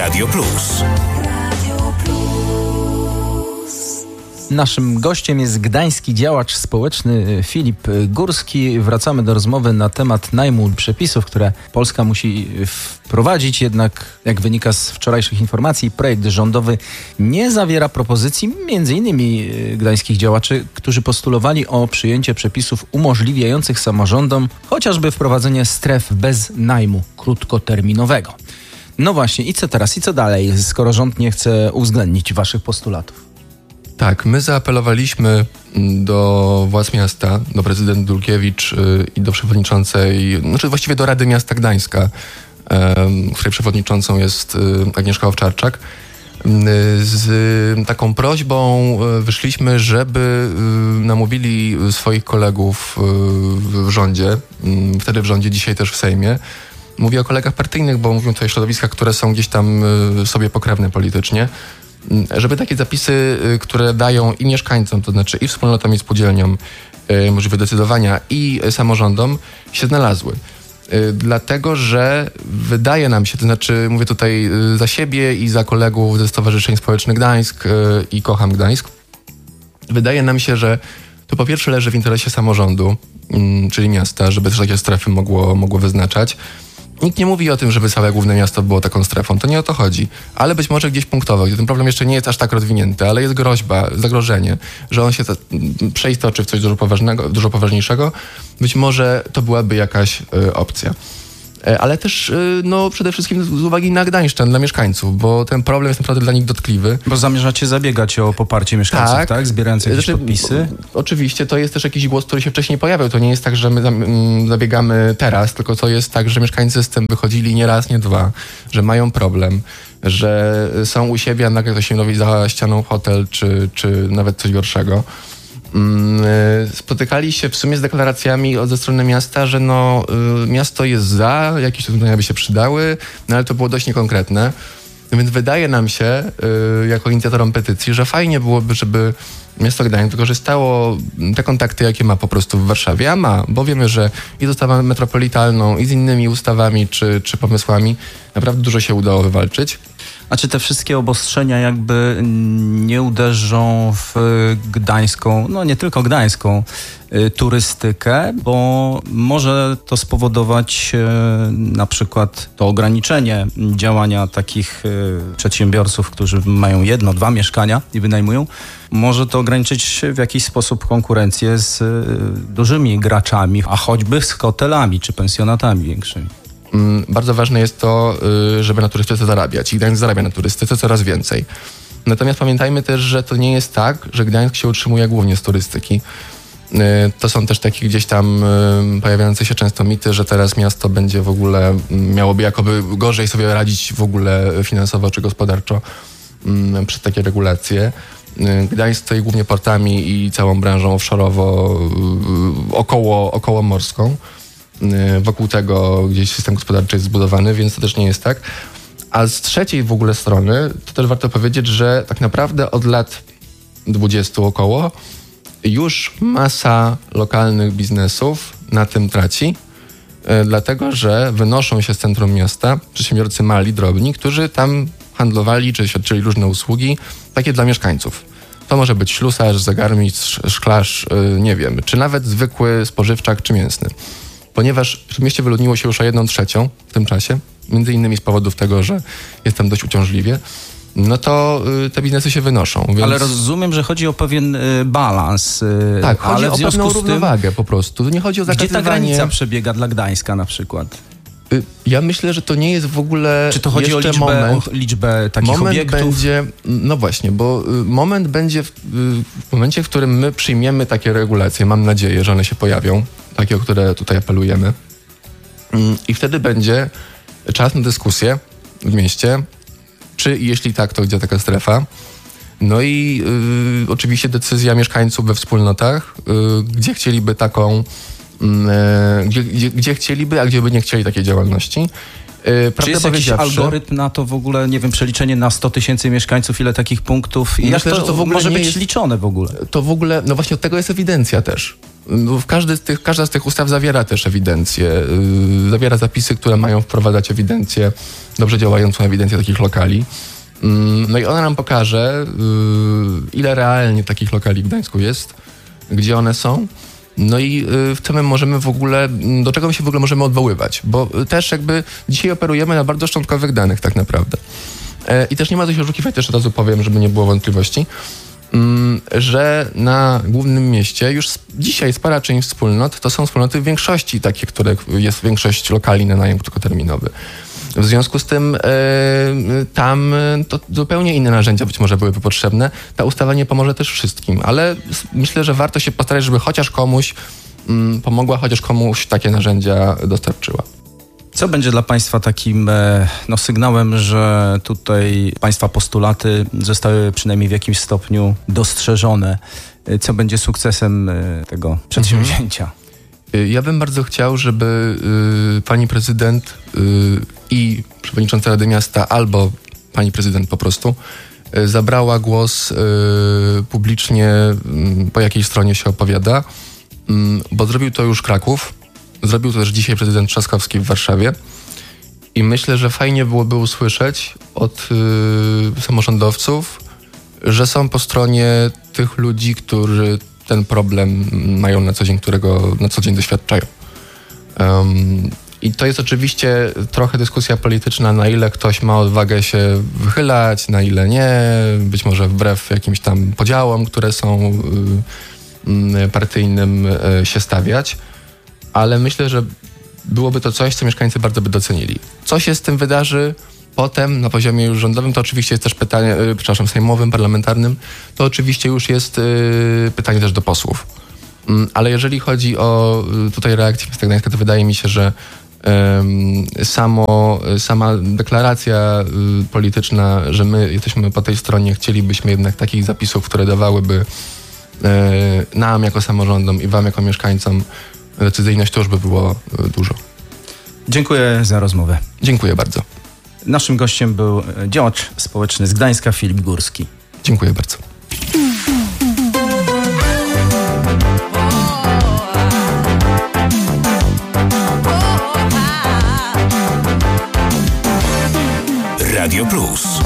Radio Plus. Naszym gościem jest gdański działacz społeczny Filip Górski. Wracamy do rozmowy na temat najmu przepisów, które Polska musi wprowadzić. Jednak, jak wynika z wczorajszych informacji, projekt rządowy nie zawiera propozycji m.in. gdańskich działaczy, którzy postulowali o przyjęcie przepisów umożliwiających samorządom chociażby wprowadzenie stref bez najmu krótkoterminowego. No właśnie, i co teraz? I co dalej, skoro rząd nie chce uwzględnić waszych postulatów? Tak, my zaapelowaliśmy do władz miasta, do prezydent Dulkiewicz i do przewodniczącej, znaczy właściwie do Rady Miasta Gdańska, której przewodniczącą jest Agnieszka Owczarczak. Z taką prośbą wyszliśmy, żeby namówili swoich kolegów w rządzie, wtedy w rządzie, dzisiaj też w Sejmie. Mówię o kolegach partyjnych, bo mówią tutaj o środowiskach, które są gdzieś tam sobie pokrewne politycznie, żeby takie zapisy, które dają i mieszkańcom, to znaczy i wspólnotom, i spółdzielniom możliwość decydowania, i samorządom, się znalazły. Dlatego, że wydaje nam się, to znaczy mówię tutaj za siebie i za kolegów ze Stowarzyszeń Społecznych Gdańsk i Kocham Gdańsk, wydaje nam się, że to po pierwsze leży w interesie samorządu, czyli miasta, żeby też takie strefy mogło wyznaczać. Nikt nie mówi o tym, żeby całe główne miasto było taką strefą. To nie o to chodzi. Ale być może gdzieś punktowo, gdzie ten problem jeszcze nie jest aż tak rozwinięty, ale jest groźba, zagrożenie, że on się przeistoczy w coś dużo poważniejszego. Być może to byłaby jakaś opcja. Ale też przede wszystkim z uwagi na Gdańszczan, dla mieszkańców, bo ten problem jest naprawdę dla nich dotkliwy. Bo zamierzacie zabiegać o poparcie mieszkańców, tak? Zbierając jakieś podpisy? Oczywiście, to jest też jakiś głos, który się wcześniej pojawiał. To nie jest tak, że my zabiegamy teraz, tylko to jest tak, że mieszkańcy z tym wychodzili nie raz, nie dwa, że mają problem, że są u siebie, a nagle ktoś im robi za ścianą hotel, czy nawet coś gorszego. Spotykali się w sumie z deklaracjami ze strony miasta, że miasto jest za, jakieś rozwiązania by się przydały, ale to było dość niekonkretne. Więc wydaje nam się, jako inicjatorom petycji, że fajnie byłoby, żeby miasto Gdańsk wykorzystało te kontakty, jakie ma po prostu w Warszawie, a ma, bo wiemy, że i z ustawą metropolitalną, i z innymi ustawami czy pomysłami naprawdę dużo się udało wywalczyć. A czy te wszystkie obostrzenia jakby nie uderzą w gdańską, nie tylko gdańską, turystykę, bo może to spowodować na przykład to ograniczenie działania takich przedsiębiorców, którzy mają 1-2 mieszkania i wynajmują. Może to ograniczyć w jakiś sposób konkurencję z dużymi graczami, a choćby z hotelami czy pensjonatami większymi. Bardzo ważne jest to, żeby na turystyce zarabiać. I Gdańsk zarabia na turystyce coraz więcej. Natomiast pamiętajmy też, że to nie jest tak, że Gdańsk się utrzymuje głównie z turystyki. To są też takie gdzieś tam pojawiające się często mity, że teraz miasto będzie w ogóle, miałoby jakoby gorzej sobie radzić w ogóle finansowo czy gospodarczo przez takie regulacje. Gdańsk stoi głównie portami i całą branżą offshore'owo okołomorską. Wokół tego gdzieś system gospodarczy jest zbudowany, więc to też nie jest tak. A z trzeciej w ogóle strony, to też warto powiedzieć, że tak naprawdę od lat 20 około już masa lokalnych biznesów na tym traci, dlatego że wynoszą się z centrum miasta przedsiębiorcy mali, drobni, którzy tam handlowali czy świadczyli różne usługi, takie dla mieszkańców. To może być ślusarz, zegarmistrz, szklarz, nie wiem, czy nawet zwykły spożywczak czy mięsny. Ponieważ w mieście wyludniło się już o 1/3 w tym czasie, między innymi z powodów tego, że jest tam dość uciążliwie, to te biznesy się wynoszą. Więc... Ale rozumiem, że chodzi o pewien balans. Tak, chodzi o pewną równowagę po prostu. To nie chodzi o zakazywanie... Gdzie ta granica przebiega dla Gdańska na przykład? Ja myślę, że to nie jest w ogóle. Czy to chodzi o liczbę takich obiektów? Będzie, no właśnie, bo moment będzie w momencie, w którym my przyjmiemy takie regulacje, mam nadzieję, że one się pojawią, takie, o które tutaj apelujemy. I wtedy będzie czas na dyskusję w mieście, czy jeśli tak, to gdzie taka strefa. No i oczywiście decyzja mieszkańców we wspólnotach, gdzie chcieliby taką, gdzie chcieliby, a gdzie by nie chcieli takiej działalności. Czy jest jakiś algorytm na to w ogóle, nie wiem, przeliczenie na 100 000 mieszkańców, ile takich punktów i myślę, jak to, że to w ogóle może nie być jest liczone w ogóle? To w ogóle, no właśnie od tego jest ewidencja też. Każda z tych ustaw zawiera też ewidencję, zawiera zapisy, które mają wprowadzać ewidencję, dobrze działającą ewidencję takich lokali. No i ona nam pokaże, ile realnie takich lokali w Gdańsku jest, gdzie one są. No i co my możemy w ogóle, do czego my się w ogóle możemy odwoływać, bo też jakby dzisiaj operujemy na bardzo szczątkowych danych tak naprawdę. I też nie ma co się oszukiwać, też od razu powiem, żeby nie było wątpliwości, że na głównym mieście już dzisiaj spora część wspólnot to są wspólnoty w większości takie, które jest większość lokali na najem krótkoterminowy. W związku z tym tam to zupełnie inne narzędzia być może byłyby potrzebne. Ta ustawa nie pomoże też wszystkim, ale myślę, że warto się postarać, żeby chociaż komuś pomogła, chociaż komuś takie narzędzia dostarczyła. Co będzie dla Państwa takim sygnałem, że tutaj Państwa postulaty zostały przynajmniej w jakimś stopniu dostrzeżone? Co będzie sukcesem tego przedsięwzięcia? Ja bym bardzo chciał, żeby pani prezydent i przewodnicząca Rady Miasta albo pani prezydent po prostu zabrała głos publicznie, po jakiej stronie się opowiada, bo zrobił to już Kraków, zrobił to też dzisiaj prezydent Trzaskowski w Warszawie i myślę, że fajnie byłoby usłyszeć od samorządowców, że są po stronie tych ludzi, którzy ten problem mają na co dzień, którego na co dzień doświadczają. I to jest oczywiście trochę dyskusja polityczna, na ile ktoś ma odwagę się wychylać, na ile nie, być może wbrew jakimś tam podziałom, które są partyjnym, się stawiać, ale myślę, że byłoby to coś, co mieszkańcy bardzo by docenili. Co się z tym wydarzy potem na poziomie już rządowym, to oczywiście jest też pytanie, sejmowym, parlamentarnym, to oczywiście już jest pytanie też do posłów. Ale jeżeli chodzi o tutaj reakcję miasta Gdańska, to wydaje mi się, że sama deklaracja polityczna, że my jesteśmy po tej stronie, chcielibyśmy jednak takich zapisów, które dawałyby nam jako samorządom i wam jako mieszkańcom decyzyjność, to już by było dużo. Dziękuję za rozmowę. Dziękuję bardzo. Naszym gościem był działacz społeczny z Gdańska Filip Górski. Dziękuję bardzo. Radio Plus.